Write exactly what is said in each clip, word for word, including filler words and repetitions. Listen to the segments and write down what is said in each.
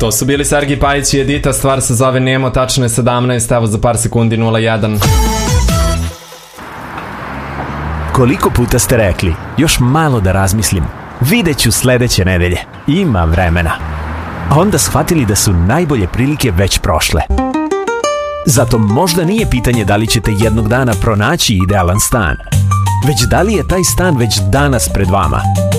To su bili Sergij Pajić i Edita, stvar se zove Nemo, tačno je sedamnaest, evo za par sekundi nula jedan. Koliko puta ste rekli, još malo da razmislim, vidjet ću sledeće nedelje, ima vremena. A onda shvatili da su najbolje prilike već prošle. Zato možda nije pitanje da li ćete jednog dana pronaći idealan stan, već da li je taj stan već danas pred vama.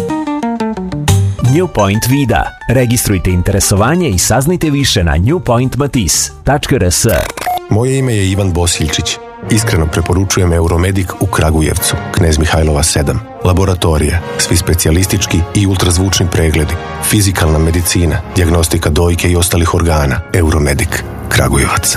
New Point Vida. Registrujte interesovanje i saznajte više na new point matis tačka r s. Moje ime je Ivan Bosiljčić. Iskreno preporučujem Euromedik u Kragujevcu, Knez Mihajlova sedam. Laboratorije, svi specijalistički i ultrazvučni pregledi, fizikalna medicina, dijagnostika dojke i ostalih organa. Euromedik, Kragujevac.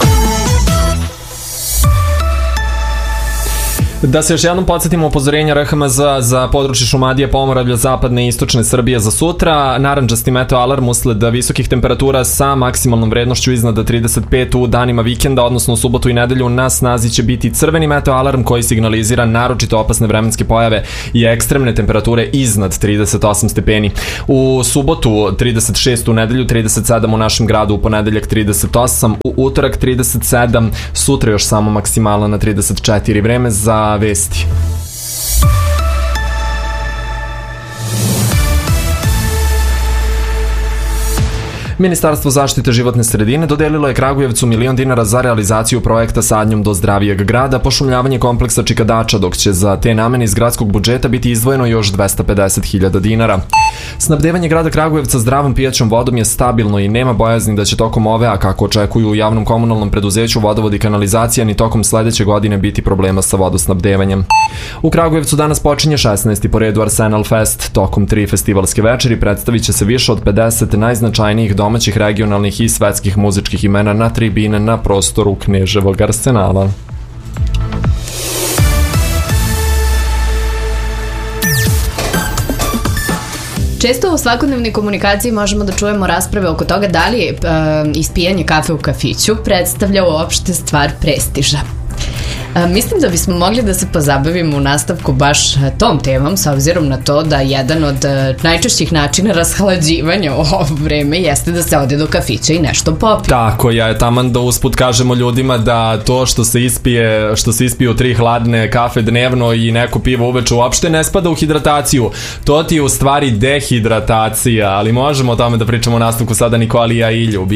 Da se još jednom podsjetimo upozorenja R H M Z za područje Šumadije, Pomoravlja, zapadne i istočne Srbije za sutra. Narandžasti meteo alarm usled visokih temperatura sa maksimalnom vrednošću iznad trideset pet u danima vikenda, odnosno u subotu i nedelju na snazi će biti crveni meteo alarm koji signalizira naročito opasne vremenske pojave i ekstremne temperature iznad trideset osam stepeni. U subotu trideset šest, u nedelju trideset sedam u našem gradu, u ponedeljak trideset osam, u utorak trideset sedam, sutra još samo maksimala na trideset četiri. Vreme za vesti. Ministarstvo zaštite životne sredine dodelilo je Kragujevcu milion dinara za realizaciju projekta Sadnjom do zdravijeg grada, pošumljavanje kompleksa Čikadača, dok će za te namene iz gradskog budžeta biti izdvojeno još dvesta pedeset hiljada dinara. Snabdevanje grada Kragujevca zdravom pijaćom vodom je stabilno i nema bojazni da će tokom ove, a kako očekuju u javnom komunalnom preduzeću Vodovod i kanalizacija, ni tokom sledeće godine biti problema sa vodosnabdevanjem. U Kragujevcu danas počinje šesnaesti po redu Arsenal Fest. Tokom tri festivalske večeri predstavit će se više od pedeset najznačajnijih domaćih, regionalnih i svetskih muzičkih imena na tribine na prostoru Kneževog Arsenala. Često u svakodnevnoj komunikaciji možemo da čujemo rasprave oko toga da li je e, ispijanje kafe u kafiću predstavlja uopšte stvar prestiža. A, mislim da bismo mogli da se pozabavimo u nastavku baš tom temom, s obzirom na to da jedan od najčešćih načina rashlađivanja u ovo vreme jeste da se ode do kafića i nešto popije. Tako je, taman da usput kažemo ljudima da to što se ispije, što se ispiju tri hladne kafe dnevno i neko pivo uveče uopšte ne spada u hidrataciju. To ti je u stvari dehidratacija, ali možemo o tome da pričamo u nastavku sada. Nikolija Ilju.